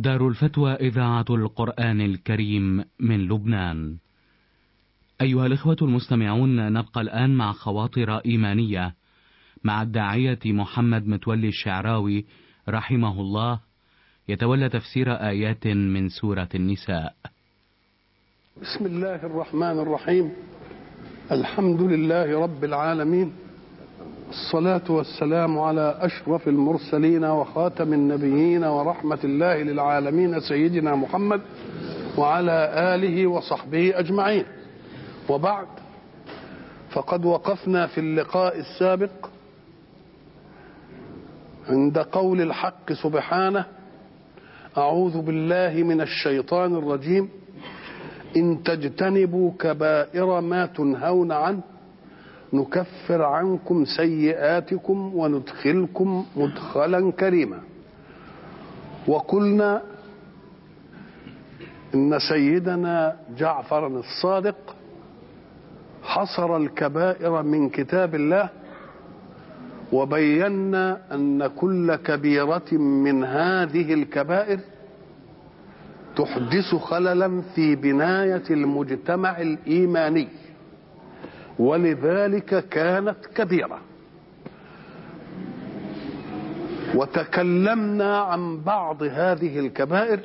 دار الفتوى إذاعة القرآن الكريم من لبنان. أيها الإخوة المستمعون، نبقى الآن مع خواطر إيمانية مع الداعية محمد متولي الشعراوي رحمه الله، يتولى تفسير آيات من سورة النساء. بسم الله الرحمن الرحيم. الحمد لله رب العالمين، الصلاة والسلام على أشرف المرسلين وخاتم النبيين ورحمة الله للعالمين سيدنا محمد وعلى آله وصحبه أجمعين. وبعد، فقد وقفنا في اللقاء السابق عند قول الحق سبحانه: أعوذ بالله من الشيطان الرجيم، إن تجتنبوا كبائر ما تنهون عنه نكفر عنكم سيئاتكم وندخلكم مدخلا كريما. وقلنا إن سيدنا جعفر الصادق حصر الكبائر من كتاب الله، وبينا أن كل كبيرة من هذه الكبائر تحدث خللا في بناية المجتمع الإيماني، ولذلك كانت كبيرة. وتكلمنا عن بعض هذه الكبائر،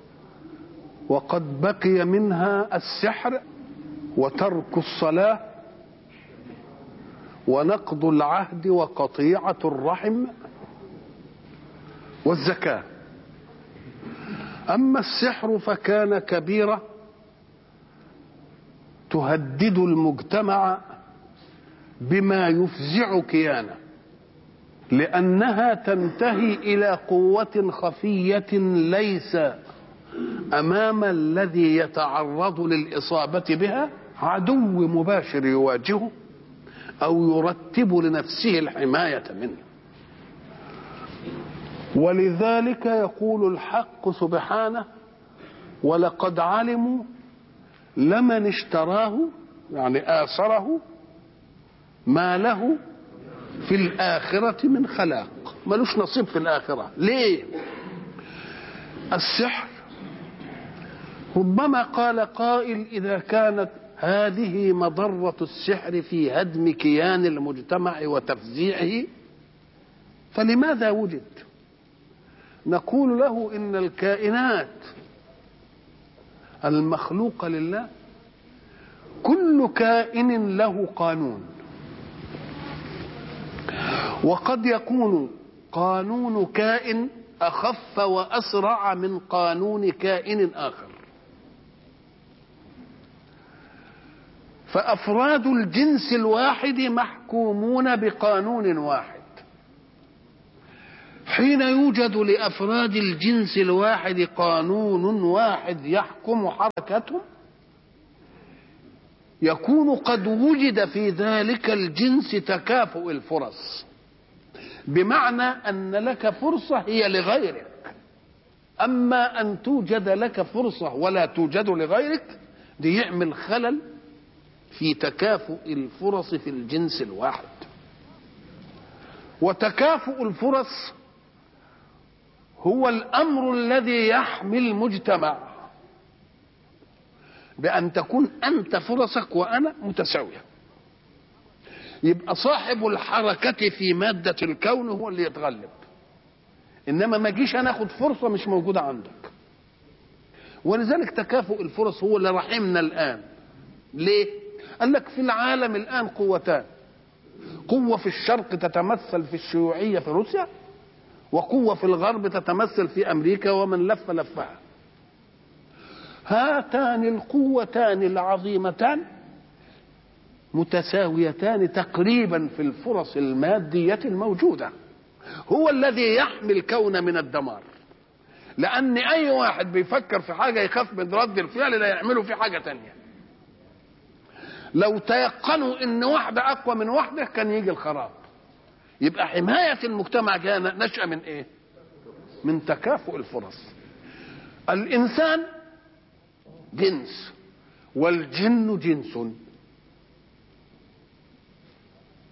وقد بقي منها السحر وترك الصلاة ونقض العهد وقطيعة الرحم والزكاة. أما السحر فكان كبيرة تهدد المجتمع بما يفزع كيانه، لأنها تنتهي إلى قوة خفية ليس أمام الذي يتعرض للإصابة بها عدو مباشر يواجهه أو يرتب لنفسه الحماية منه. ولذلك يقول الحق سبحانه: ولقد علموا لمن اشتراه، يعني آثره، ما له في الآخرة من خلاق، ملوش نصيب في الآخرة. ليه؟ السحر ربما قال قائل: إذا كانت هذه مضرة السحر في هدم كيان المجتمع وتفزيعه فلماذا وجد؟ نقول له: إن الكائنات المخلوقة لله كل كائن له قانون، وقد يكون قانون كائن أخف وأسرع من قانون كائن آخر. فأفراد الجنس الواحد محكومون بقانون واحد. حين يوجد لأفراد الجنس الواحد قانون واحد يحكم حركتهم، يكون قد وجد في ذلك الجنس تكافؤ الفرص، بمعنى أن لك فرصة هي لغيرك. أما أن توجد لك فرصة ولا توجد لغيرك، دي يعمل خلل في تكافؤ الفرص في الجنس الواحد. وتكافؤ الفرص هو الأمر الذي يحمي المجتمع، بأن تكون أنت فرصك وأنا متساوية. يبقى صاحب الحركة في مادة الكون هو اللي يتغلب، إنما ما جيش أنا أخذ فرصة مش موجودة عندك. ولذلك تكافؤ الفرص هو اللي رحمنا الآن. ليه؟ قال لك في العالم الآن قوتان: قوة في الشرق تتمثل في الشيوعية في روسيا، وقوة في الغرب تتمثل في أمريكا ومن لف لفها. هاتان القوتان العظيمتان متساويتان تقريبا في الفرص المادية الموجودة. هو الذي يحمي الكون من الدمار، لأن أي واحد بيفكر في حاجة يخاف من رد الفعل لا يعمله في حاجة تانية. لو تيقنوا إن واحدة أقوى من واحدة كان يجي الخراب. يبقى حماية المجتمع كان نشأ من إيه؟ من تكافؤ الفرص. الإنسان جنس والجن جنس،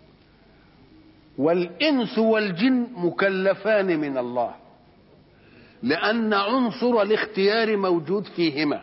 والإنس والجن مكلفان من الله لأن عنصر الاختيار موجود فيهما.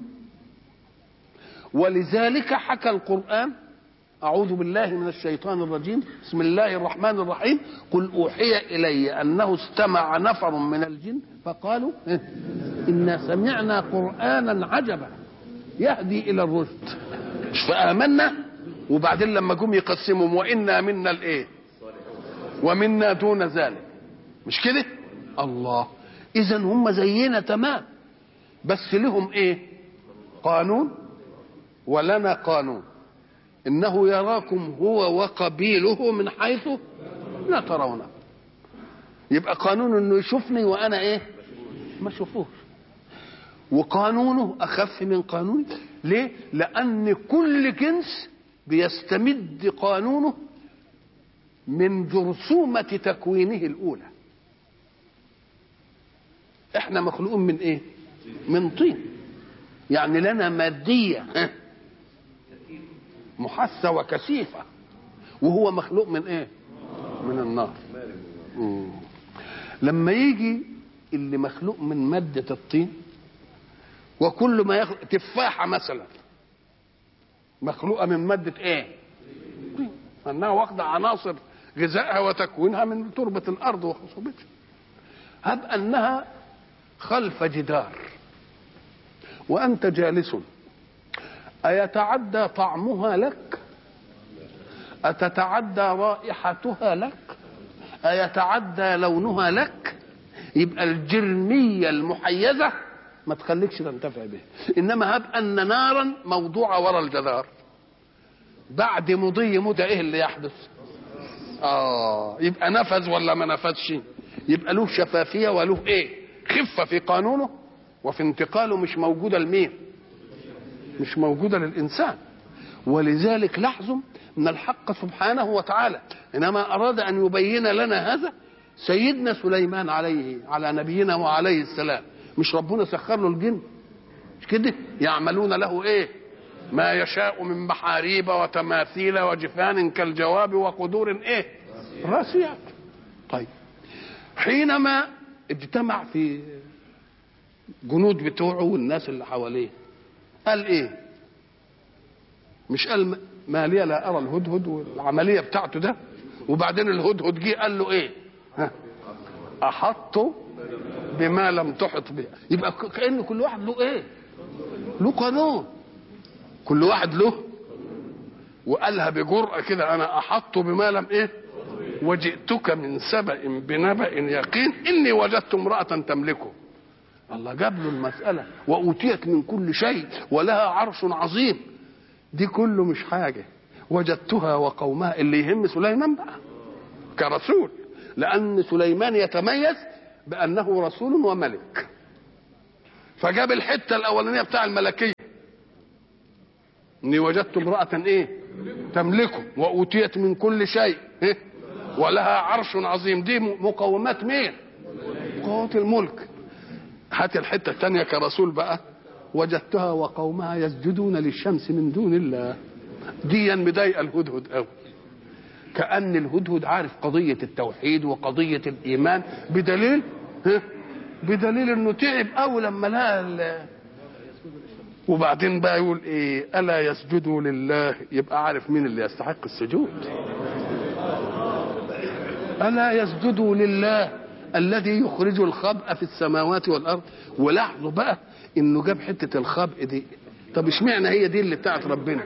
ولذلك حكى القرآن: أعوذ بالله من الشيطان الرجيم، بسم الله الرحمن الرحيم: قل أوحي إلي أنه استمع نفر من الجن فقالوا إنا سمعنا قرآنا عجبا يهدي إلى الرشد فآمنا. وبعدين لما جم يقسمهم: وإنا منا الإيه ومنا دون ذلك، مش كده؟ الله. إذا هم زينا تمام، بس لهم إيه؟ قانون ولنا قانون. إنه يراكم هو وقبيله من حيث لا ترونه. يبقى قانون إنه يشوفني وأنا إيه؟ ما شوفوش. وقانونه أخف من قانوني. ليه؟ لأن كل جنس بيستمد قانونه من جرثومة تكوينه الأولى. احنا مخلوقون من ايه؟ من طين. يعني لنا مادية محسة وكثيفة، وهو مخلوق من ايه؟ من النار. لما يجي اللي مخلوق من مادة الطين، وكل ما يخلق تفاحة مثلا مخلوقة من مادة ايه؟ طين، انها واخدة عناصر غذائها وتكوينها من تربة الارض وخصوبتها. هب انها خلف جدار وأنت جالس، أيتعدى طعمها لك؟ أتتعدى رائحتها لك؟ أيتعدى لونها لك؟ يبقى الجرمية المحيزة ما تخليكش تنتفع به. إنما هب أن نارا موضوعة وراء الجدار، بعد مضي مدة إيه اللي يحدث؟ يبقى نفذ ولا ما نفذش؟ يبقى له شفافية وله إيه؟ خفة في قانونه وفي انتقاله، مش موجودة لمين؟ مش موجودة للإنسان. ولذلك لاحظوا أن الحق سبحانه وتعالى إنما أراد أن يبين لنا هذا سيدنا سليمان على نبينا وعليه السلام. مش ربنا سخر له الجن؟ مش كده؟ يعملون له إيه؟ ما يشاء من محاريب وتماثيل وجفان كالجواب وقدور إيه؟ راسيات. طيب، حينما اجتمع في جنود بتوعه والناس اللي حواليه قال ايه؟ مش قال ما لي لا ارى الهدهد والعمليه بتاعته ده؟ وبعدين الهدهد جه قال له ايه؟ احط بما لم تحط به. يبقى كأن كل واحد له ايه؟ له قانون، كل واحد له. وقالها بجرأة كده: انا احط بما لم ايه؟ وجئتك من سبأ بنبأ يقين إني وجدت امرأة تملكه. الله جاب له المسألة: وأوتيت من كل شيء ولها عرش عظيم. دي كله مش حاجة. وجدتها وقومها. اللي يهم سليمان بقى كرسول، لأن سليمان يتميز بأنه رسول وملك، فجاب الحتة الأولانية بتاع الملكية: إني وجدت امرأة إيه؟ تملكه وأوتيت من كل شيء ولها عرش عظيم. دي مقومات مين؟ مقومات الملك. هات الحته الثانيه كرسول بقى: وجدتها وقومها يسجدون للشمس من دون الله. دي مضايقه الهدهد قوي، كأن الهدهد عارف قضيه التوحيد وقضيه الايمان، بدليل انه تعب قوي لما لقى. وبعدين بقى يقول ايه؟ الا يسجدوا لله. يبقى عارف مين اللي يستحق السجود. ألا يسجدوا لله الذي يخرج الخبء في السماوات والأرض. ولاحظوا بقى إنه جاب حتة الخبء دي. طب اشمعنى هي دي اللي بتاعت ربنا؟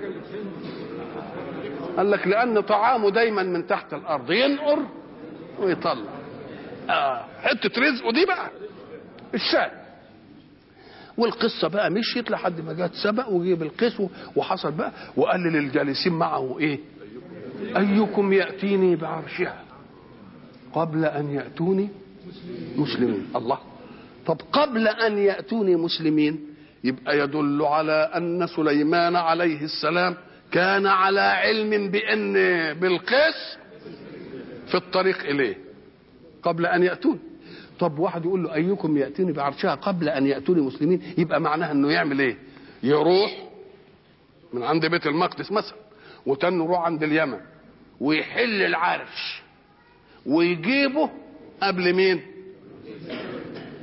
قال لك لأن طعامه دايما من تحت الأرض، ينقر ويطلع. حتة رزقه دي بقى الشاي. والقصة بقى مشيت لحد ما جت سبق وجيب القيس وحصل بقى. وقال للجالسين معه ايه؟ أيكم يأتيني بعرشها قبل أن يأتوني مسلمين. الله. طب قبل أن يأتوني مسلمين يبقى يدل على أن سليمان عليه السلام كان على علم بأن بلقيس في الطريق إليه قبل أن يأتوني. طب واحد يقول له أيكم يأتيني بعرشها قبل أن يأتوني مسلمين، يبقى معناها أنه يعمل إيه؟ يروح من عند بيت المقدس مثلا وتاني يروح عند اليمن ويحل العرش ويجيبه قبل مين؟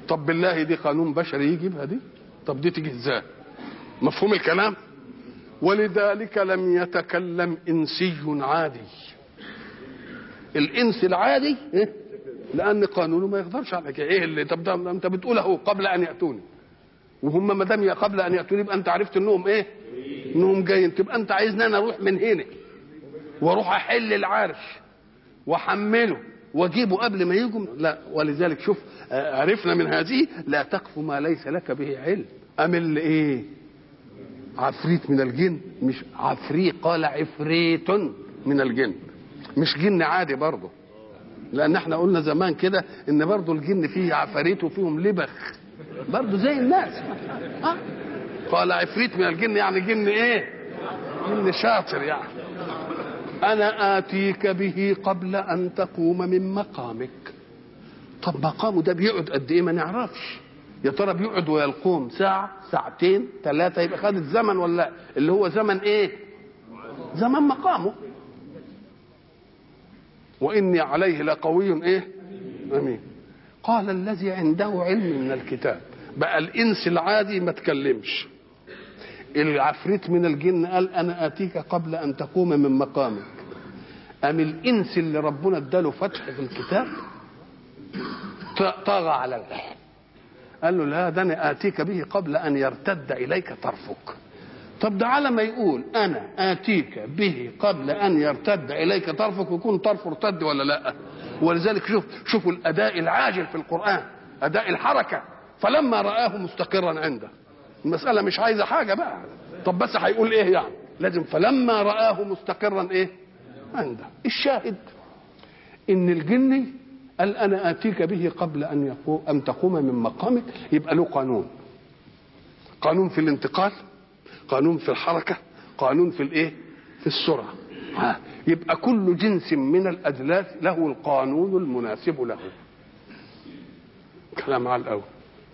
طب بالله دي قانون بشري يجيبها دي؟ طب دي تيجي ازاي؟ مفهوم الكلام؟ ولذلك لم يتكلم انسي عادي. الانس العادي لان قانونه ما يقدرش على كده. ايه اللي طب ده انت بتقوله قبل ان ياتوني، وهم ما دام قبل ان ياتوني يبقى انت عرفت انهم ايه؟ انهم جايين. تبقى انت عايزني انا اروح من هنا واروح احل العرش واحمله واجيبه قبل ما يجوا؟ لا. ولذلك شوف عرفنا من هذه لا تقف ما ليس لك به علم. امل ايه؟ عفريت من الجن، مش عفريت، قال عفريت من الجن، مش جن عادي برضه، لان احنا قلنا زمان كده ان برضه الجن فيه عفاريت وفيهم لبخ برضه زي الناس. قال عفريت من الجن يعني جن ايه؟ جن شاطر يعني. انا اتيك به قبل ان تقوم من مقامك. طب مقامه ده بيقعد قد ايه؟ ما نعرفش. يا ترى بيقعد ويقوم ساعه، ساعتين، 3؟ يبقى خد الزمن ولا اللي هو زمن ايه؟ زمن مقامه. واني عليه لقوي ايه؟ امين. قال الذي عنده علم من الكتاب. بقى الانس العادي ما تكلمش، العفريت من الجن قال انا اتيك قبل ان تقوم من مقامك. ام الانس اللي ربنا اداله فتح في الكتاب طغى على الحق، قال له لا ده انا اتيك به قبل ان يرتد اليك طرفك. طب ده على ما يقول انا اتيك به قبل ان يرتد اليك طرفك يكون طرفه ارتد ولا لا؟ ولذلك شوفوا الاداء العاجل في القران، اداء الحركه. فلما رآه مستقرا عنده، المساله مش عايزه حاجه بقى. طب بس هيقول ايه يعني؟ لازم فلما رآه مستقرا ايه عنده. الشاهد ان الجني قال انا اتيك به قبل ان تقوم من مقامك. يبقى له قانون، قانون في الانتقال، قانون في الحركه، قانون في الايه؟ في السرعه. يبقى كل جنس من الادلاس له القانون المناسب له. كلام على الاول.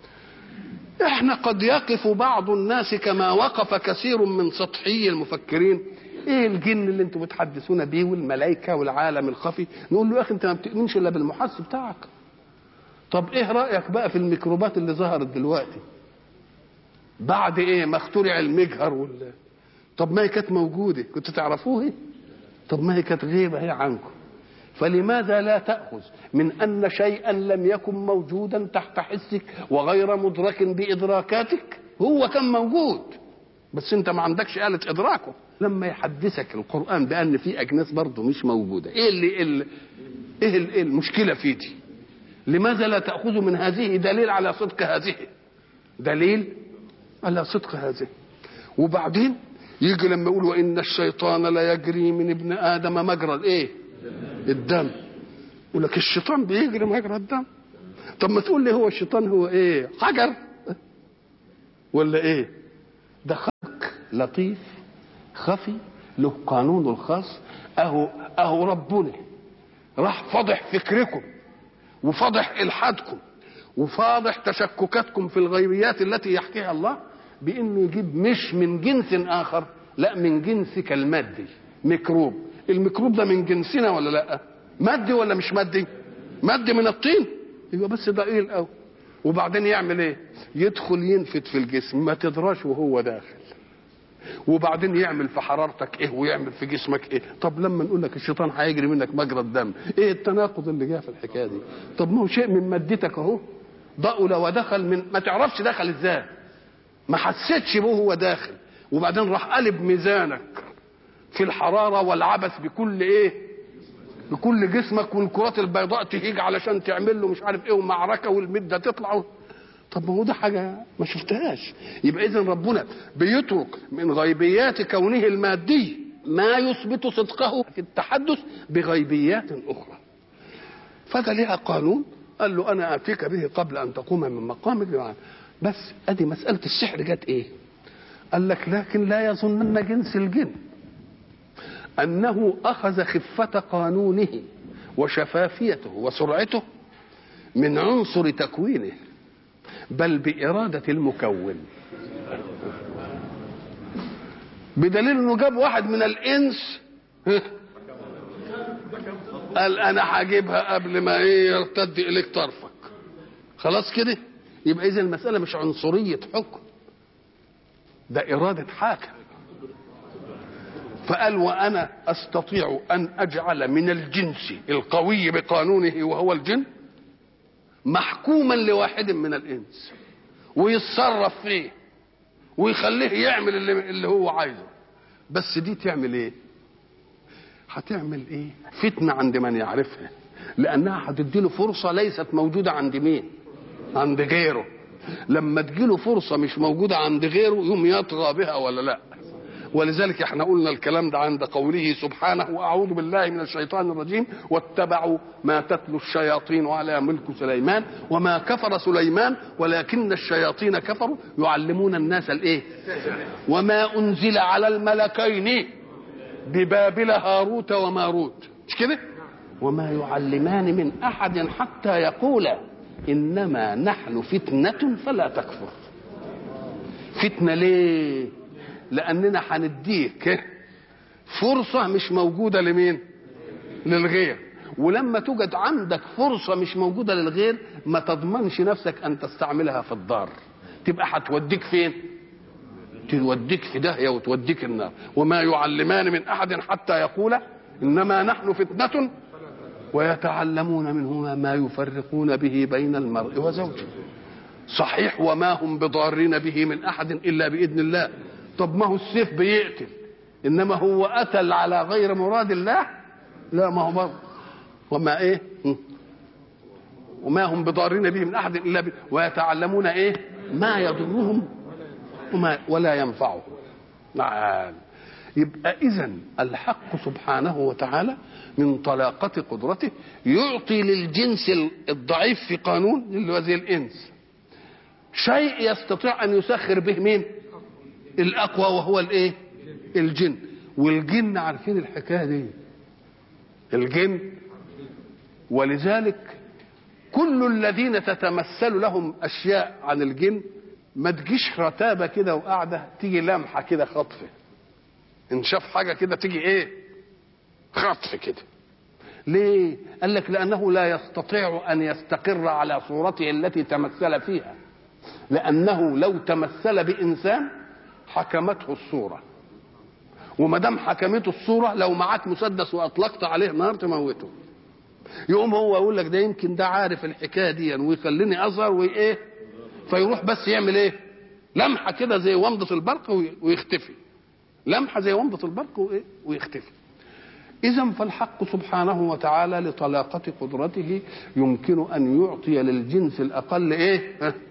احنا قد يقف بعض الناس كما وقف كثير من سطحي المفكرين، ايه الجن اللي انتم بتحدثون بيه والملائكه والعالم الخفي؟ نقول له يا اخي انت ما بتؤمنش الا بالمحس بتاعك. طب ايه رايك بقى في الميكروبات اللي ظهرت دلوقتي بعد ايه ما اخترع المجهر طب ما هي كانت موجوده، كنت تعرفوها؟ طب ما هي كانت غيبه هي عنكم. فلماذا لا تأخذ من أن شيئا لم يكن موجودا تحت حسك وغير مدرك بإدراكاتك هو كان موجود بس أنت ما عندكش آلة إدراكه؟ لما يحدثك القرآن بأن في أجناس برضه مش موجودة، إيه المشكلة في دي؟ لماذا لا تأخذ من هذه دليل على صدق هذه؟ دليل على صدق هذه. وبعدين يجي لما يقول وإن الشيطان لا يجري من ابن آدم مجرى الإيه؟ الدم. يقول لك الشيطان بيجري مجرى الدم. طب ما تقول لي هو الشيطان هو ايه؟ حجر ولا ايه؟ ده خلق لطيف خفي له قانونه الخاص. اهو ربنا راح فضح فكركم وفضح الحادكم وفاضح تشككاتكم في الغيبيات التي يحكيها الله بانه يجيب مش من جنس اخر، لا من جنسك المادي ميكروب. الميكروب ده من جنسنا ولا لا؟ مادي ولا مش مادي؟ مادي من الطين. يبقى بس ضئيل قوي. وبعدين يعمل ايه؟ يدخل ينفت في الجسم ما تدراش وهو داخل. وبعدين يعمل في حرارتك ايه ويعمل في جسمك ايه. طب لما نقول لك الشيطان هيجري منك مجرى الدم، ايه التناقض اللي جاء في الحكايه دي؟ طب ما هو شيء من مادتك اهو ضأل ودخل من ما تعرفش دخل ازاي، ما حسيتش به هو داخل. وبعدين راح قلب ميزانك في الحرارة والعبث بكل ايه؟ بكل جسمك، والكرات البيضاء تهيج علشان تعمل له مش عارف ايه ومعركة والمدة تطلع. طب ما هو ده حاجة ما شفتهاش. يبقى اذا ربنا بيترك من غيبيات كونه المادي ما يثبت صدقه في التحدث بغيبيات اخرى. فده ليها قانون. قال له انا اتيك به قبل ان تقوم من مقامك. بس ادي مسألة السحر جت ايه؟ قال لك لكن لا يظنن جنس الجن أنه أخذ خفة قانونه وشفافيته وسرعته من عنصر تكوينه، بل بإرادة المكون. بدليل أنه جاب واحد من الإنس قال أنا هجيبها قبل ما يرتد إليك طرفك. خلاص كده يبقى إذا المسألة مش عنصرية حكم، ده إرادة حاكم. فقال وأنا أستطيع أن أجعل من الجنس القوي بقانونه وهو الجن محكوما لواحد من الإنس ويتصرف فيه ويخليه يعمل اللي هو عايزه. بس دي تعمل ايه؟ هتعمل ايه؟ فتنة عند من يعرفها، لأنها هتديله فرصة ليست موجودة عند مين؟ عند غيره. لما تجيله فرصة مش موجودة عند غيره يوم يطغى بها ولا لا؟ ولذلك احنا قلنا الكلام ده عند قوله سبحانه واعوذ بالله من الشيطان الرجيم واتبعوا ما تتلو الشياطين على ملك سليمان وما كفر سليمان ولكن الشياطين كفروا يعلمون الناس الايه؟ وما انزل على الملكين ببابل هاروت وماروت، مش كده؟ وما يعلمان من احد حتى يقولا انما نحن فتنة فلا تكفر. فتنة ليه؟ لأننا هنديك فرصة مش موجودة لمين؟ للغير. ولما توجد عندك فرصة مش موجودة للغير ما تضمنش نفسك أن تستعملها في الضار، تبقى هتوديك فين؟ توديك في داهية وتوديك النار. وما يعلمان من أحد حتى يقولا إنما نحن فتنة ويتعلمون منهما ما يفرقون به بين المرء وزوجه. صحيح وما هم بضارين به من أحد إلا بإذن الله. طب ما هو السيف بيقتل، انما هو قتل على غير مراد الله؟ لا، ما هو برضه وما ايه وما هم بضارين به من احد الا ويتعلمون ايه ما يضرهم ولا ينفعهم. نعم. يبقى اذن الحق سبحانه وتعالى من طلاقة قدرته يعطي للجنس الضعيف في قانون اللي هو زي الانس شيء يستطيع ان يسخر به مين؟ الاقوى وهو الايه؟ الجن. والجن عارفين الحكايه دي، الجن. ولذلك كل الذين تتمثل لهم اشياء عن الجن ما تجيش رتابه كده وقاعده، تيجي لمحه كده خطفه، ان شاف حاجه كده تيجي ايه؟ خطف كده. ليه؟ قال لك لانه لا يستطيع ان يستقر على صورته التي تمثل فيها، لانه لو تمثل بانسان حكمته الصورة، وما دام حكمته الصورة لو معاك مسدس واطلقت عليه نار تموته. يقوم هو يقول لك ده يمكن ده عارف الحكايه دي ويخليني اظهر وايه، فيروح بس يعمل ايه؟ لمحه كده زي ومضه البرق ويختفي، لمحه زي ومضه البرق وايه ويختفي. اذا فالحق سبحانه وتعالى لطلاقة قدرته يمكن ان يعطي للجنس الاقل ايه؟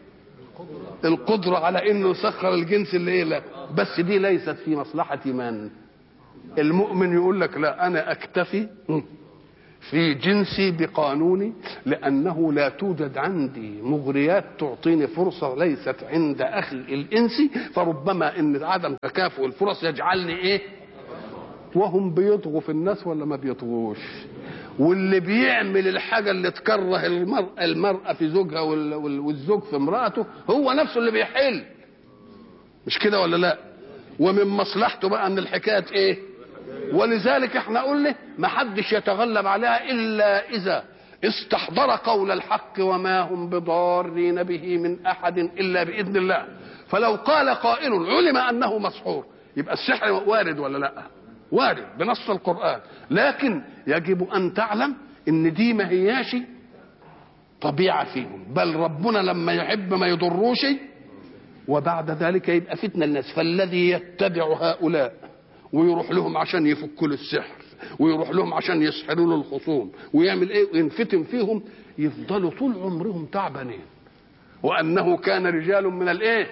القدرة على انه يسخر الجنس اللي ايه. لا، بس دي ليست في مصلحة من؟ المؤمن يقول لك لا، انا اكتفي في جنسي بقانوني، لانه لا توجد عندي مغريات تعطيني فرصة ليست عند اخي الانسي، فربما ان عدم تكافؤ الفرص يجعلني ايه؟ وهم بيطغوا في الناس ولا ما بيطغوش؟ واللي بيعمل الحاجة اللي تكره المرأة في زوجها والزوج في امرأته هو نفسه اللي بيحل، مش كده ولا لا؟ ومن مصلحته بقى ان الحكاية ايه؟ ولذلك احنا قلنا ما حدش يتغلب عليها الا اذا استحضر قول الحق وما هم بضارين به من احد الا باذن الله. فلو قال قائل علم انه مسحور يبقى السحر وارد ولا لا؟ وارد بنص القرآن، لكن يجب أن تعلم إن دي ما هياش طبيعة فيهم، بل ربنا لما يحب ما يضروش وبعد ذلك يبقى فتنة الناس. فالذي يتبع هؤلاء ويروح لهم عشان يفكوا له السحر ويروح لهم عشان يسحروا له الخصوم ويعمل ايه وينفتن فيهم، يفضلوا طول عمرهم تعبانين. وأنه كان رجال من الايه؟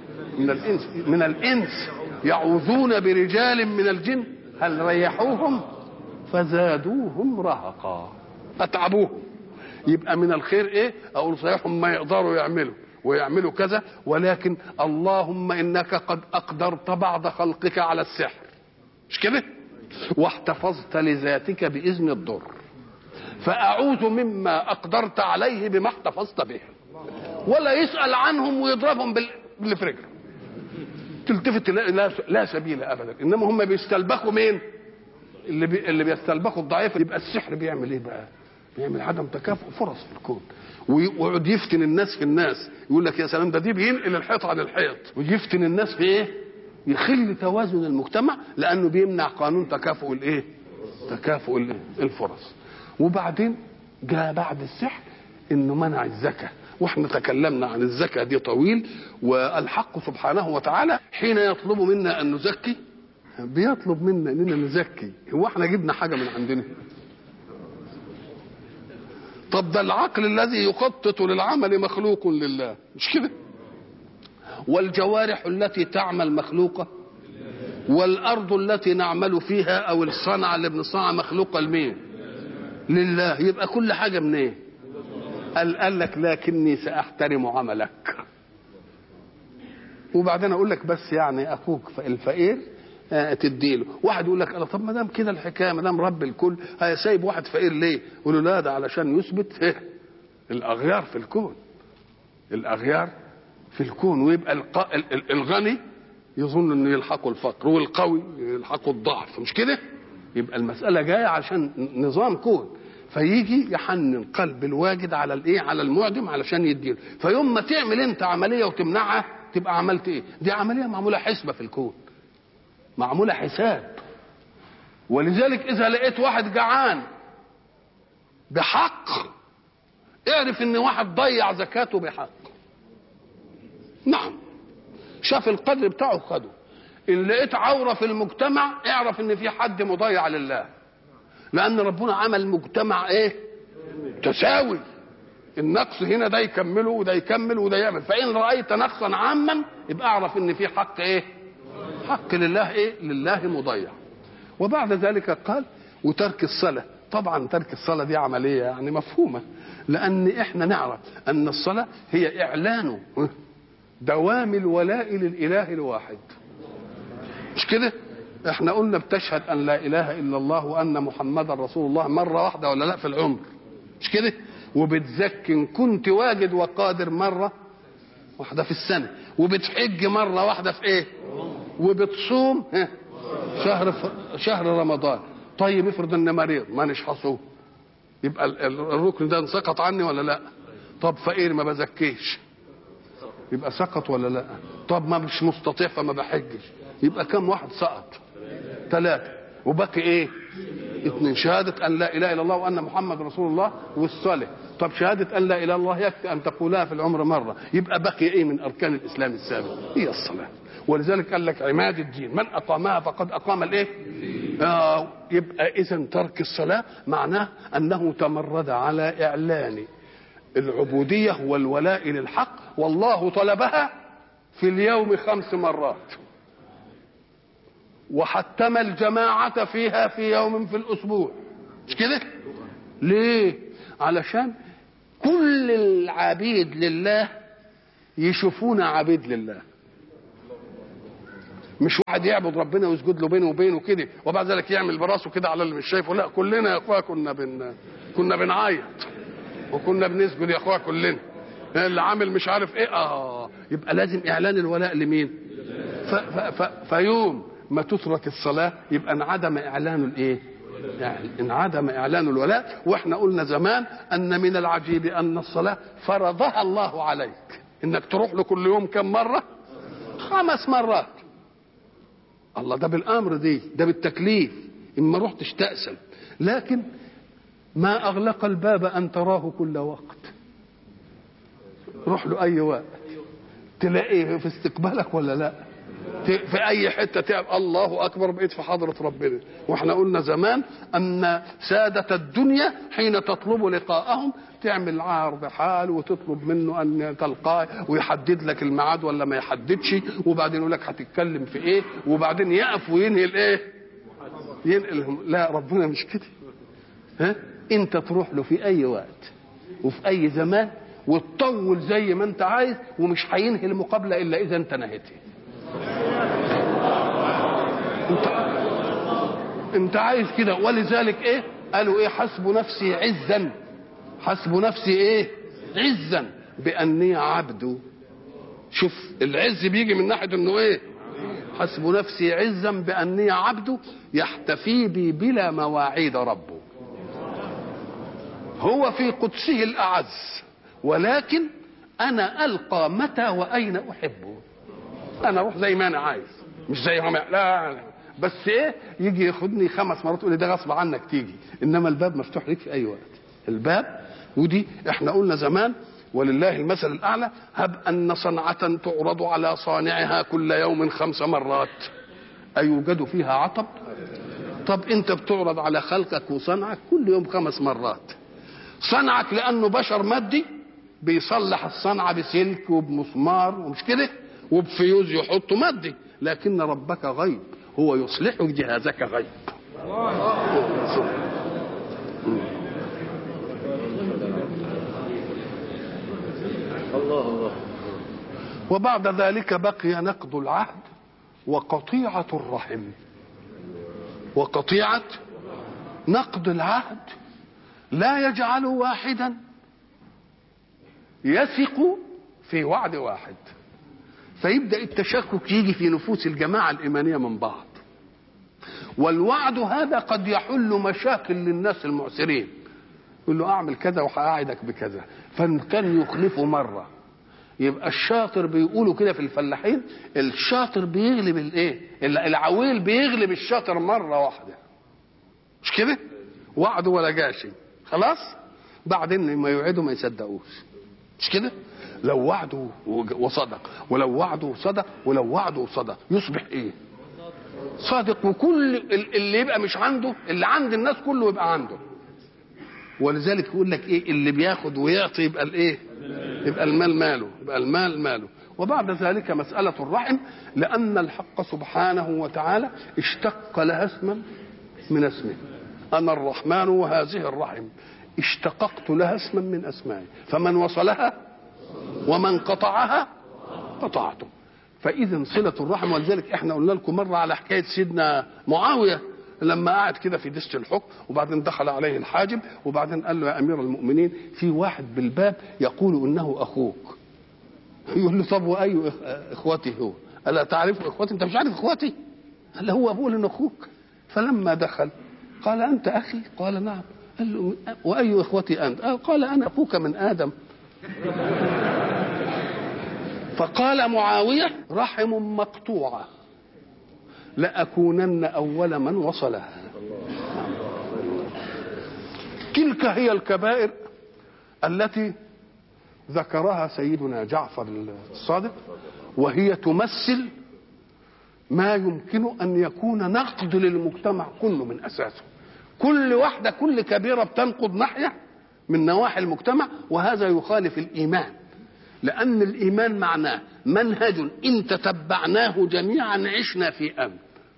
من الإنس يعوذون برجال من الجن هل ريحوهم فزادوهم رهقا، اتعبوهم. يبقى من الخير ايه؟ اقول صحيح ما يقدروا يعملوا ويعملوا كذا، ولكن اللهم انك قد اقدرت بعض خلقك على السحر، مش كده؟ واحتفظت لذاتك باذن الضر، فاعوذ مما اقدرت عليه بما احتفظت به. ولا يسال عنهم ويضربهم باللي في رجله، تلتفت لا سبيل ابدا. انما هم بيستلبخوا مين؟ اللي بيستلبخوا الضعيف. يبقى السحر بيعمل ايه بقى؟ يعمل عدم تكافؤ فرص في الكون، ويقعد يفتن الناس في الناس، يقول لك يا سلام ده دي بينقل الحيط عن الحيط، ويفتن الناس في ايه؟ يخل توازن المجتمع، لانه بيمنع قانون تكافؤ الايه؟ تكافؤ الفرص. وبعدين جاء بعد السحر انه منع الزكاه، واحنا تكلمنا عن الزكاه دي طويل. والحق سبحانه وتعالى حين يطلب منا ان نزكي بيطلب منا اننا نزكي. هو احنا جبنا حاجه من عندنا؟ طب ده العقل الذي يخطط للعمل مخلوق لله، مش كده؟ والجوارح التي تعمل مخلوقه، والارض التي نعمل فيها او الصنعه اللي بنصنعها مخلوقه لمين؟ لله. يبقى كل حاجه من ايه؟ قال لك لكني ساحترم عملك. وبعدين اقول لك بس يعني اخوك الفقير تديله. واحد يقول لك طب ما دام كده الحكايه، ما دام رب الكل سايب واحد فقير ليه؟ يقول له لا، ده علشان يثبت الاغيار في الكون، الاغيار في الكون. ويبقى الغني يظن انه يلحقه الفقر، والقوي يلحقه الضعف، مش كده؟ يبقى المساله جايه عشان نظام كون، فيجي يحنن قلب الواجد على الايه؟ على المعدم علشان يديله. فيوم ما تعمل انت عمليه وتمنعها تبقى عملت ايه؟ دي عمليه معموله حسبه في الكون، معموله حساب. ولذلك اذا لقيت واحد جعان بحق اعرف ان واحد ضيع زكاته بحق. نعم، شاف القدر بتاعه خده. ان لقيت عوره في المجتمع اعرف ان في حد مضيع لله، لان ربنا عمل مجتمع ايه؟ تساوي. النقص هنا ده يكمله وده يكمل وده يعمل. فان رايت نقصا عاما يبقى اعرف ان في حق ايه؟ حق لله ايه؟ لله مضيع. وبعد ذلك قال وترك الصلاه. طبعا ترك الصلاه دي عمليه يعني مفهومه، لان احنا نعرف ان الصلاه هي اعلان دوام الولاء للاله الواحد، مش كده؟ احنا قلنا بتشهد ان لا اله الا الله وان محمدا رسول الله مره واحده ولا لا في العمر، مش كده؟ وبتزكي ان كنت واجد وقادر مره واحده في السنه، وبتحج مره واحده في ايه؟ وبتصوم شهر رمضان. طيب افرض ان مريض مانيش حصوم، يبقى الركن ده سقط عني ولا لا؟ طب فقير ما بزكيش يبقى سقط ولا لا؟ طب ما مش مستطيع فما بحجش، يبقى كم واحد سقط؟ 3. وبقي ايه؟ 2. شهادة ان لا اله الا الله وان محمد رسول الله والصلاة. طب شهادة ان لا اله الا الله يكفي ان تقولها في العمر مرة، يبقى بقي ايه من اركان الاسلام السابق؟ هي الصلاة. ولذلك قال لك عماد الدين من اقامها فقد اقام الايه؟ يبقى اذا ترك الصلاة معناه انه تمرد على اعلان العبودية والولاء للحق، والله طلبها في اليوم 5 مرات، وحتم الجماعة فيها في يوم في الأسبوع، مش كده؟ ليه؟ علشان كل العبيد لله يشوفون عبيد لله، مش واحد يعبد ربنا ويسجد له بينه وبينه كده وبعد ذلك يعمل براسه كده على اللي مش شايفه. لا، كلنا يا اخويا كنا بنعيط وكنا بنسجد يا اخويا كلنا. اللي عامل مش عارف ايه يبقى لازم اعلان الولاء لمين؟ فيوم ما تترك الصلاه يبقى انعدم اعلان الايه؟ يعني انعدم اعلان الولاء. واحنا قلنا زمان ان من العجيب ان الصلاه فرضها الله عليك، انك تروح له كل يوم كم مره؟ 5 مرات. الله، ده بالامر ده بالتكليف، اما رحتش تأسل. لكن ما اغلق الباب ان تراه كل وقت، روح له اي وقت تلاقيه في استقبالك ولا لا؟ في اي حته تعب الله اكبر بقيت في حضره ربنا. واحنا قلنا زمان ان ساده الدنيا حين تطلب لقاءهم تعمل عرض حال وتطلب منه ان تلقاه ويحدد لك الميعاد ولا ما يحددش، وبعدين يقول لك هتتكلم في ايه، وبعدين يقف وينهي الايه؟ ينقلهم. لا، ربنا مش كده. انت تروح له في اي وقت وفي اي زمان وتطول زي ما انت عايز، ومش هينهي المقابله الا اذا انت نهيتها. انت عايز كده. ولذلك ايه قالوا؟ ايه؟ حسب نفسي عزا، حسب نفسي ايه؟ عزا باني عبد. شوف العز بيجي من ناحيه انه ايه؟ حسب نفسي عزا باني عبد يحتفي بي بلا مواعيد ربه. هو في قدسه الأعز، ولكن أنا ألقى متى وأين أحبه. أنا أروح زي ما أنا عايز، مش زي ما لا، بس إيه، يجي ياخدني 5 مرات يقول لي ده غصب عنك تيجي، إنما الباب مفتوح ليك في أي وقت. الباب، ودي إحنا قلنا زمان ولله المثل الأعلى: هب أن صنعة تعرض على صانعها كل يوم 5 مرات، أيوجد فيها عطب؟ طب أنت بتعرض على خلقك وصنعك كل يوم 5 مرات. صنعك لأنه بشر مادي بيصلح الصنعة بسلك وبمسمار ومش كده وبفيوز يحطه مادي، لكن ربك غيب، هو يصلح جهازك غيب. الله. وبعد ذلك بقي نقض العهد وقطيعة الرحم. وقطيعة، نقض العهد لا يجعل واحدا يثق في وعد واحد، فيبدأ التشكك يجي في نفوس الجماعة الإيمانية من بعض. والوعد هذا قد يحل مشاكل للناس المعسرين، يقول له أعمل كذا وهقعدك بكذا، فإن كان يخلفه مرة يبقى الشاطر، بيقولوا كده في الفلاحين: الشاطر بيغلب الايه، العويل بيغلب الشاطر مرة واحدة، مش كده؟ وعده ولا جاشي خلاص، بعدين ما يوعده ما يصدقوش، مش كده؟ لو وعده وصدق، ولو وعده صدق، ولو وعده صدق يصبح ايه؟ صادق. وكل اللي يبقى مش عنده، اللي عند الناس كله يبقى عنده. ولذلك يقول لك ايه، اللي بياخد ويعطي يبقى الايه، يبقى المال ماله، يبقى المال ماله. وبعد ذلك مسألة الرحم، لأن الحق سبحانه وتعالى اشتق لها اسما من اسمه. أنا الرحمن وهذه الرحم اشتققت لها اسما من أسمائي، فمن وصلها ومن قطعها قطعته. فإذا صلة الرحم. ولذلك احنا قلنا لكم مرة على حكاية سيدنا معاوية لما قعد كده في دست الحكم، وبعدين دخل عليه الحاجب، وبعدين قال له: يا أمير المؤمنين، في واحد بالباب يقول إنه أخوك. يقول له: طب وأي إخوتي هو؟ ألا تعرف إخوتي؟ أنت مش عارف إخوتي؟ قال: هو أقول إنه أخوك. فلما دخل قال: أنت أخي؟ قال: نعم. قال له: وأي إخوتي أنت؟ قال: أنا أخوك من آدم. فقال معاوية: رحم مقطوعة لأكونن أول من وصلها. تلك هي الكبائر التي ذكرها سيدنا جعفر الصادق، وهي تمثل ما يمكن أن يكون نقد للمجتمع كله من أساسه. كل واحدة، كل كبيرة بتنقض ناحية من نواحي المجتمع، وهذا يخالف الإيمان، لأن الإيمان معناه منهج إن تتبعناه جميعا عشنا في أمن.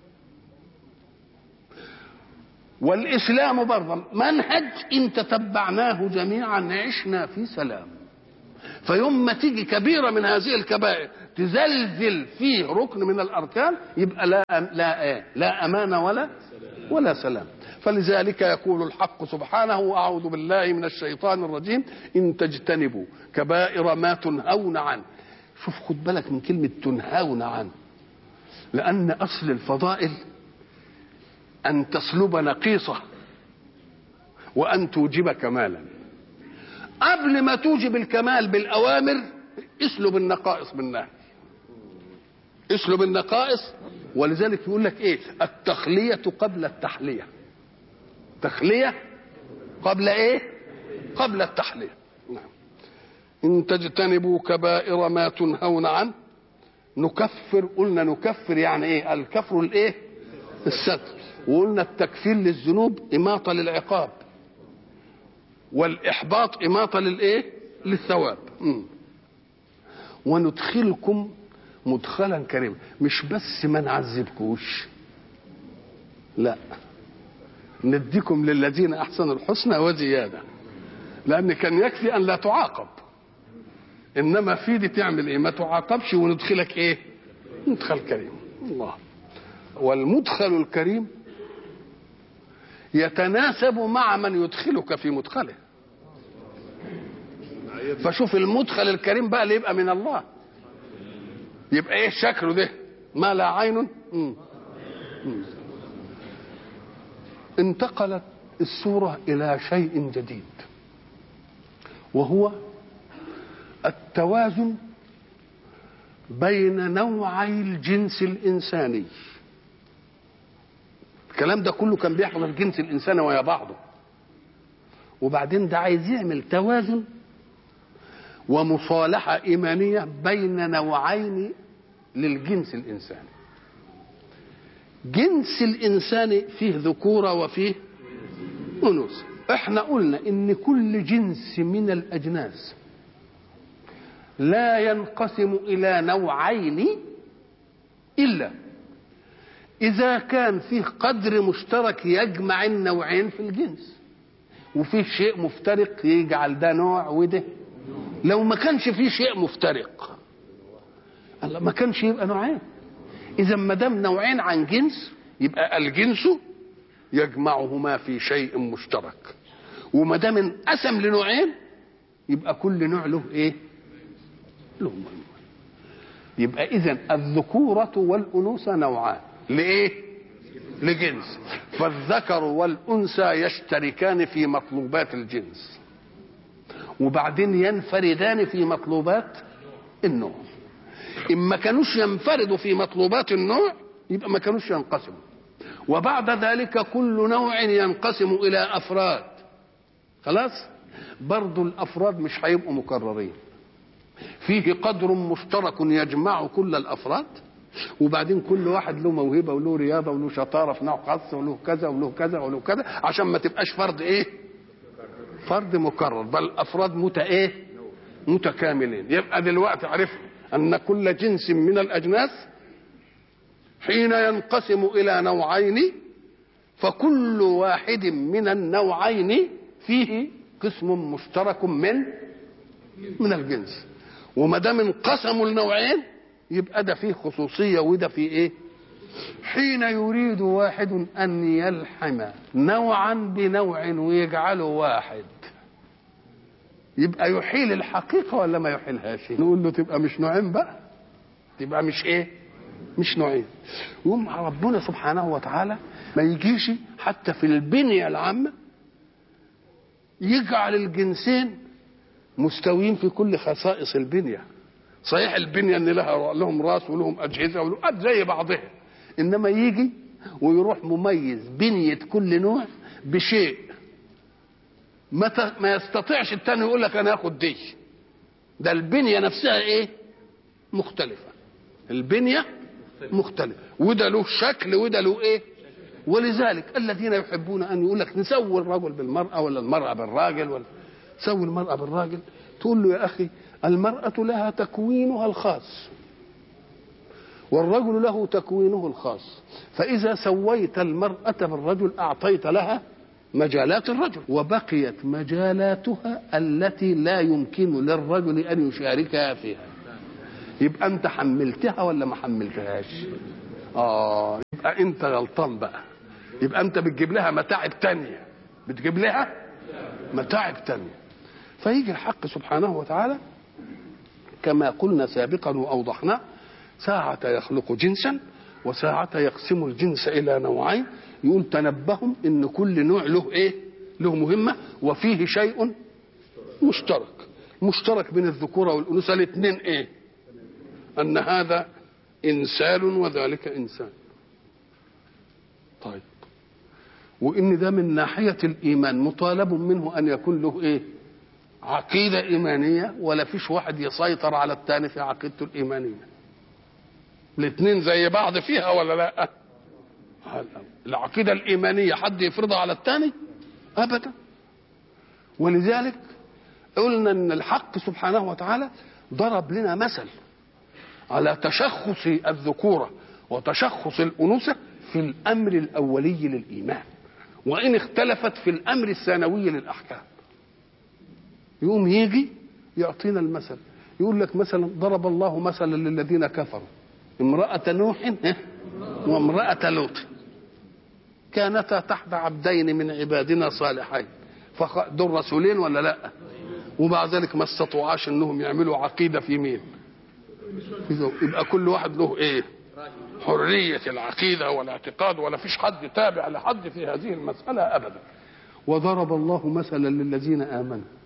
والإسلام برضه منهج إن تتبعناه جميعا عشنا في سلام. فيوم ما تيجي كبيرة من هذه الكبائر تزلزل فيه ركن من الأركان، يبقى لا أمان ولا سلام. فلذلك يقول الحق سبحانه: وأعوذ بالله من الشيطان الرجيم: إن تجتنبوا كبائر ما تنهون عنه. شوف، خد بالك من كلمة تنهون عنه، لأن أصل الفضائل أن تسلب نقيصة وأن توجب كمالا. قبل ما توجب الكمال بالأوامر اسلب النقائص بالنهي، اسلب النقائص. ولذلك يقول لك ايه؟ التخلية قبل التحلية. تخلية قبل ايه؟ قبل التحلية. نعم. إن تجتنبوا كبائر ما تنهون عنه نكفر. قلنا نكفر يعني ايه؟ الكفر الايه؟ الستر. وقلنا التكفير للذنوب إماطة للعقاب، والإحباط إماطة للايه؟ للثواب. وندخلكم مدخلا كريما. مش بس ما نعذبكوش، لا، نديكم للذين احسنوا الحسنى وزياده، لان كان يكفي ان لا تعاقب، انما في دي تعمل ايه؟ ما تعاقبش وندخلك ايه؟ مدخل كريم. الله. والمدخل الكريم يتناسب مع من يدخلك في مدخله. فشوف المدخل الكريم بقى اللي يبقى من الله، يبقى ايه شكله ده؟ ما لا عين. انتقلت السورة إلى شيء جديد، وهو التوازن بين نوعي الجنس الإنساني. الكلام ده كله كان بيحفظ الجنس الإنساني ويا بعضه، وبعدين ده عايز يعمل توازن ومصالحة إيمانية بين نوعين للجنس الإنساني. جنس الإنسان فيه ذكورة وفيه أنوثة. احنا قلنا إن كل جنس من الأجناس لا ينقسم إلى نوعين إلا إذا كان فيه قدر مشترك يجمع النوعين في الجنس، وفيه شيء مفترق يجعل ده نوع وده. لو ما كانش فيه شيء مفترق الله ما كانش يبقى نوعين. إذا ما دام نوعين عن جنس يبقى الجنس يجمعهما في شيء مشترك، وما دام انقسم لنوعين يبقى كل نوع له ايه؟ له. يبقى إذا الذكورة والأنوثة نوعان لإيه؟ لجنس. فالذكر والأنثى يشتركان في مطلوبات الجنس، وبعدين ينفردان في مطلوبات النوع. إما كانوش ينفردوا في مطلوبات النوع يبقى ما كانوش ينقسموا، وبعد ذلك كل نوع ينقسم إلى أفراد. خلاص؟ برضو الأفراد مش هيبقوا مكررين، فيه قدر مشترك يجمع كل الأفراد، وبعدين كل واحد له موهبة وله رياضة وله شطارة في نوع خاص وله كذا وله كذا وله كذا، عشان ما تبقاش فرد ايه؟ فرد مكرر، بل أفراد متكاملين. يبقى دلوقتي عرفنا أن كل جنس من الأجناس حين ينقسم إلى نوعين فكل واحد من النوعين فيه قسم مشترك من الجنس، وما دام انقسموا النوعين يبقى ده فيه خصوصية وده فيه ايه؟ حين يريد واحد أن يلحم نوعا بنوع ويجعله واحد يبقى يحيل الحقيقة ولا ما يحيلهاش؟ نقول له تبقى مش نوعين بقى، تبقى مش ايه؟ مش نوعين. يقوم ربنا سبحانه وتعالى ما يجيش حتى في البنية العامة يجعل الجنسين مستويين في كل خصائص البنية. صحيح البنية ان لهم راس ولهم أجهزة ولهم زي بعضها، إنما يجي ويروح مميز بنية كل نوع بشيء ما يستطيعش التاني يقول لك أنا أخد دي. ده البنية نفسها إيه؟ مختلفة. البنية مختلفة، وده له شكل وده له إيه؟ ولذلك الذين يحبون أن يقول لك نسوي الرجل بالمرأة ولا المرأة بالراجل ولا سوي المرأة بالراجل، تقول له يا أخي المرأة لها تكوينها الخاص والرجل له تكوينه الخاص، فإذا سويت المرأة بالرجل أعطيت لها مجالات الرجل وبقيت مجالاتها التي لا يمكن للرجل أن يشاركها فيها. يبقى أنت حملتها ولا ما حملتهاش؟ يبقى أنت غلطان بقى. يبقى أنت بتجيب لها متاعب تانية، بتجيب لها متاعب تانية. فيجي الحق سبحانه وتعالى كما قلنا سابقا وأوضحنا، ساعة يخلق جنسا وساعة يقسم الجنس إلى نوعين. يقول تنبههم إن كل نوع له إيه؟ له مهمة وفيه شيء مشترك بين الذكورة والأنوثة الاثنين إيه؟ أن هذا إنسان وذلك إنسان. طيب، وإن ده من ناحية الإيمان مطالب منه أن يكون له إيه؟ عقيدة إيمانية، ولا فيش واحد يسيطر على الثاني في عقيدته الإيمانية. الاثنين زي بعض فيها ولا لا؟ العقيدة الإيمانية حد يفرضها على الثاني؟ أبدا. ولذلك قلنا أن الحق سبحانه وتعالى ضرب لنا مثل على تشخص الذكورة وتشخص الأنوثة في الأمر الأولي للإيمان، وإن اختلفت في الأمر الثانوي للأحكام. يقوم يجي يعطينا المثل، يقول لك مثلا ضرب الله مثلا للذين كفروا امرأة نوح وامرأة لوط كانتا تحت عبدين من عبادنا صالحين، دول رسولين ولا لا؟ ومع ذلك ما استطاعوش انهم يعملوا عقيدة في مين؟ يبقى كل واحد له ايه؟ حرية العقيدة والاعتقاد، ولا فيش حد تابع لحد في هذه المسألة ابدا. وضرب الله مثلا للذين آمنوا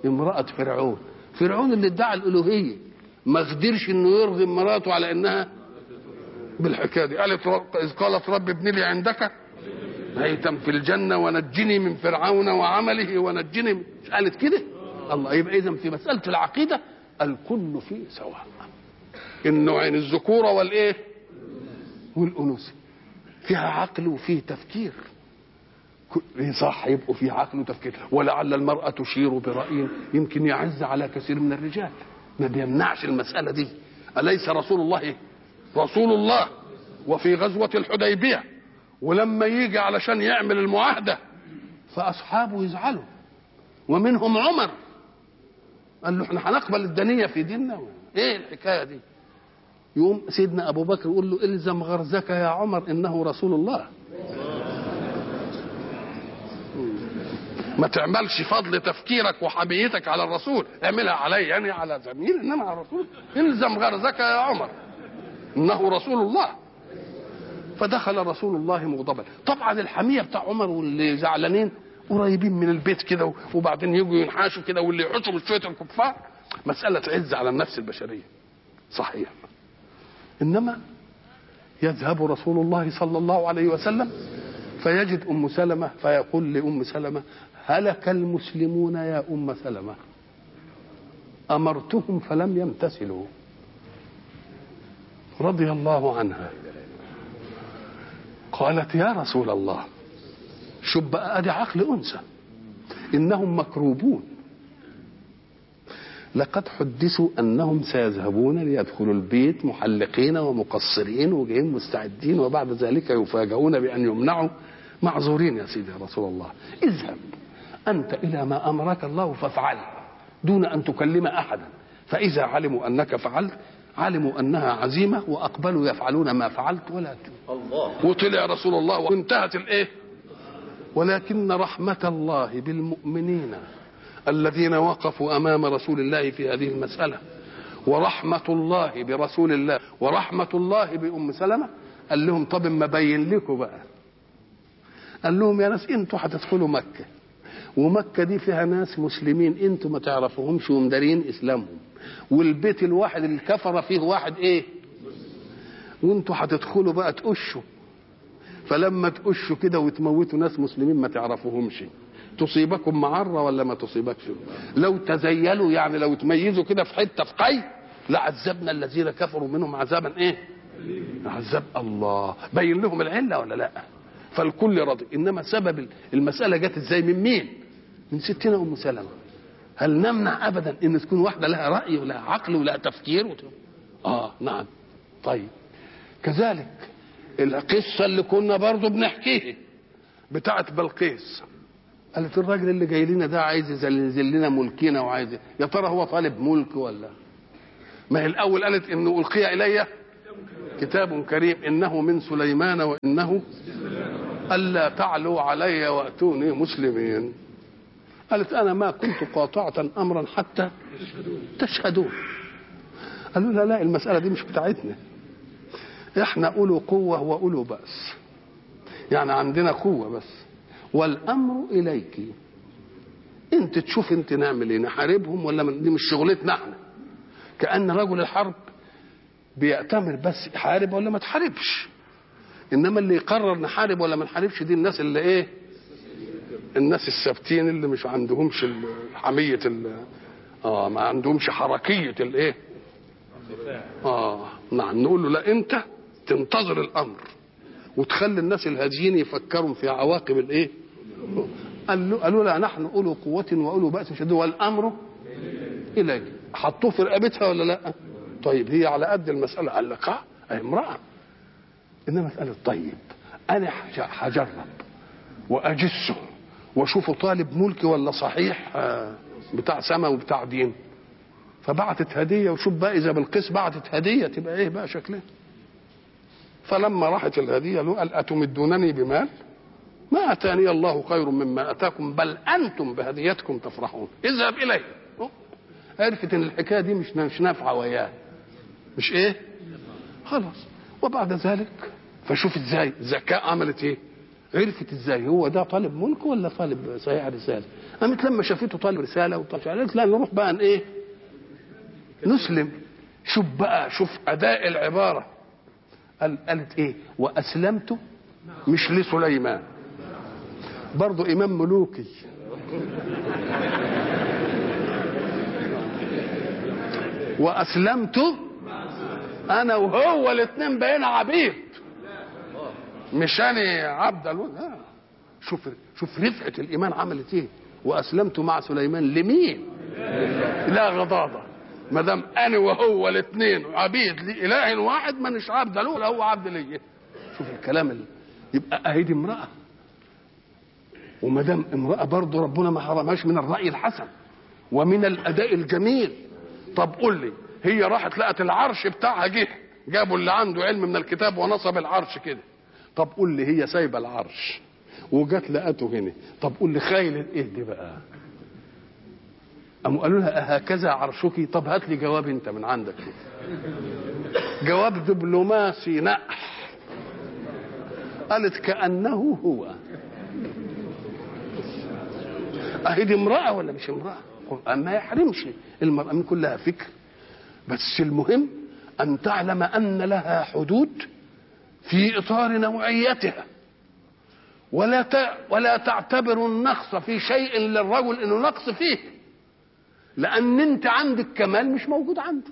امرأة فرعون اللي ادعى الألوهية ما قدرش انه يرغم مراته على انها بالحكايه دي. إذ قالت رب ابن لي عندك بيتا في الجنة ونجني من فرعون وعمله ونجني مش قالت كده؟ الله. يبقى إذن في مسألة العقيدة الكل فيه سواء، النوعين الذكورة والإيه والأنوثة، فيها عقل وفيه تفكير. صح، يبقوا فيه عقل وتفكير. ولعل المرأة تشير برأي يمكن يعز على كثير من الرجال، ما بيمنعش المسألة دي. أليس رسول الله وفي غزوة الحديبية ولما يجي علشان يعمل المعاهدة فأصحابه يزعلوا ومنهم عمر قال له احنا هنقبل الدنية في ديننا؟ ايه الحكاية دي؟ يقوم سيدنا أبو بكر يقول له الزم غرزك يا عمر إنه رسول الله. ما تعملش فضل تفكيرك وحميتك على الرسول، اعملها علي يعني على زميل، انما على الرسول الزم غرزك يا عمر انه رسول الله. فدخل رسول الله مغضبا. طبعا الحميه بتاع عمر واللي زعلانين قريبين من البيت كده، وبعدين يجوا ينحاشوا كده واللي يحشوا بشويه الكفار، مساله تعز على النفس البشريه صحيح. انما يذهب رسول الله صلى الله عليه وسلم فيجد ام سلمة فيقول لام سلمة هلك المسلمون يا ام سلمة، امرتهم فلم يمتثلوا. رضي الله عنها قالت يا رسول الله، شوف بقى ادي عقل انثى، انهم مكروبون، لقد حدثوا انهم سيذهبون ليدخلوا البيت محلقين ومقصرين وجايين مستعدين، وبعد ذلك يفاجؤون بان يمنعوا. معذورين يا سيدي يا رسول الله، اذهب انت الى ما امرك الله فافعل دون ان تكلم احدا، فاذا علموا انك فعلت علموا انها عزيمه واقبلوا يفعلون ما فعلت ولا الله. وطلع رسول الله وانتهت الايه. ولكن رحمه الله بالمؤمنين الذين وقفوا امام رسول الله في هذه المساله، ورحمه الله برسول الله، ورحمه الله بام سلمة، قال لهم طب ما بين لكم بقى، قال لهم يا ناس انتوا هتدخلوا مكه، ومكه دي فيها ناس مسلمين انتوا ما تعرفوهمش ومدارين اسلامهم، والبيت الواحد اللي كفر فيه واحد ايه، وانتوا هتدخلوا بقى تقشوا، فلما تقشوا كده وتموتوا ناس مسلمين ما تعرفوهمش تصيبكم معرة ولا ما تصيبكش؟ لو تزيلوا يعني لو تميزوا كده في حته في قي لعذبنا الذين كفروا منهم عذابا ايه؟ عذاب. الله بين لهم العله ولا لا؟ فالكل راضي. انما سبب المساله جت ازاي؟ من مين؟ من ستنا ام سلمة. هل نمنع ابدا ان تكون واحده لها راي ولها عقل ولها تفكير نعم. طيب كذلك القصه اللي كنا برضو بنحكيها بتاعت بلقيس، قالت الراجل اللي جاي لنا ده عايز يزلزل لنا ملكنا، وعايز يا ترى هو طالب ملك ولا؟ ما هي الاول قالت انه القي الي كتاب كريم انه من سليمان وانه الا تعلوا علي واتوني مسلمين. قالت انا ما كنت قاطعه امرا حتى تشهدون. قالوا لا لا المساله دي مش بتاعتنا، احنا اولو قوه واولو باس، يعني عندنا قوه بس، والامر اليك انت تشوف انت نعمل ايه، نحاربهم ولا دي مش شغلتنا احنا. كأن رجل الحرب بيأتمر بس يحارب ولا ما تحاربش، انما اللي يقرر نحارب ولا ما نحاربش دي الناس اللي ايه، الناس الثابتين اللي مش عندهمش حميه ما عندهمش حركيه الايه نعم. نقول له لا انت تنتظر الامر وتخلي الناس الهاديين يفكروا في عواقب الايه. قالوا لا نحن اولو قوه واولو باس شديد والامر اليك. حطوه في رقبتها ولا لا؟ طيب هي على قد المساله قال لك امراه، انما مساله طيب انا هجرب واجسه واشوفه طالب ملك ولا صحيح بتاع سما وبتاع دين. فبعتت هديه، وشوف بقى اذا بالقيس بعتت هديه تبقى ايه بقى شكلها. فلما راحت الهديه له قال اتمدونني بمال ما اتاني الله خير مما اتاكم بل انتم بهديتكم تفرحون اذهب اليه. عرفت ان الحكايه دي مش نافعه وياه، مش ايه خلاص. وبعد ذلك فشوف ازاي الذكاء عملت ايه، عرفت ازاي هو ده طالب ملك ولا طالب صحيح رساله؟ قامت لما شافته طالب رساله وطالب قالت لا نروح بقى ايه نسلم. شوف بقى، شوف اداء العباره. قالت ايه؟ واسلمت، مش لسليمان، برضو امام ملوكي. واسلمت انا وهو الاثنين بقينا عبيد، مش انا عبد لا. شوف رفعه الايمان عملت ايه. واسلمت مع سليمان لمين؟ لا غضاضه، ما دام انا وهو الاثنين عبيد لاله واحد، ما نش عبد له ولا هو عبد ليا. شوف الكلام اللي يبقى اهي دي امراه، وما دام امراه برضه ربنا ما حرمهاش من الراي الحسن ومن الاداء الجميل. طب قول لي، هي راحت لقت العرش بتاعها جابوا اللي عنده علم من الكتاب ونصب العرش كده. طب قول لي هي سايبه العرش وجت لقته هنا، طب قول لي خايله ايه دي بقى؟ قاموا قالوا لها أهكذا عرشك؟ طب هات لي جواب انت من عندك، جواب دبلوماسي نقح. قالت كأنه هو. اهي دي امرأة ولا مش امرأة؟ القرآن ما يحرمش المرأة من كلها فكر، بس المهم أن تعلم أن لها حدود في إطار نوعيتها، ولا تعتبر النقص في شيء للرجل انه نقص فيه، لان انت عندك كمال مش موجود عنده.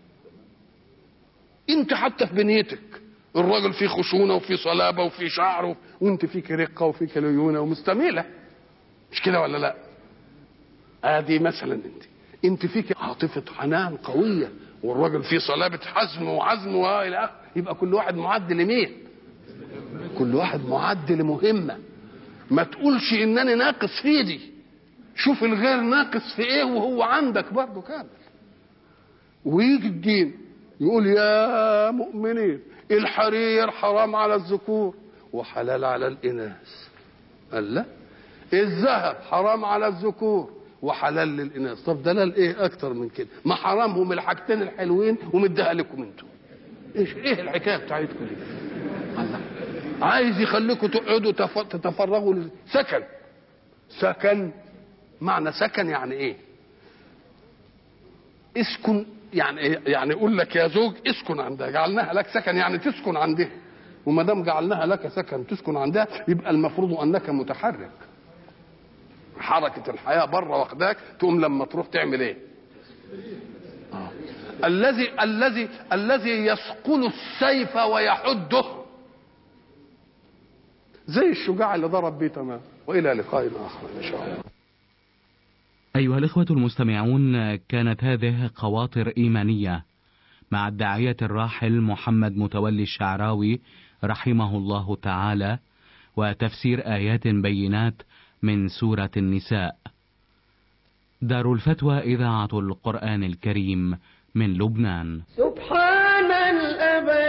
انت حتى في بنيتك الراجل فيه خشونه وفيه صلابه وفيه شعر، وانت فيك رقه وفيك ليونه ومستميله، مش كده ولا لا؟ ادي مثلا انت فيك عاطفه حنان قويه، والراجل فيه صلابه حزم وعزم والى اخره. يبقى كل واحد معد لمين؟ كل واحد معد لمهمه. ما تقولش انني ناقص في دي، شوف الغير ناقص في ايه وهو عندك برضه كامل. ويجي الدين يقول يا مؤمنين الحرير حرام على الذكور وحلال على الاناث. قال لا، الذهب حرام على الذكور وحلال للاناث. طب دلال ايه اكتر من كده؟ ما حرامهم الحاجتين الحلوين ومديها لكم انتم. ايه الحكايه بتاعتكم دي؟ الله عايز يخليكم تقعدوا تتفرغوا للسكن. سكن، معنى سكن يعني ايه؟ اسكن يعني ايه؟ يعني يقول لك يا زوج اسكن عندها، جعلناها لك سكن يعني تسكن عندها، وما دام جعلناها لك سكن تسكن عندها يبقى المفروض انك متحرك. حركه الحياه بره واخداك، تقوم لما تروح تعمل ايه؟ الذي يثقل السيف ويحده زي الشجاع اللي ضرب بيه تمام. والى لقاء اخر ان شاء الله. أيها الإخوة المستمعون، كانت هذه خواطر إيمانية مع الداعية الراحل محمد متولي الشعراوي رحمه الله تعالى، وتفسير آيات بينات من سورة النساء. دار الفتوى إذاعة القرآن الكريم من لبنان. سبحان الأبد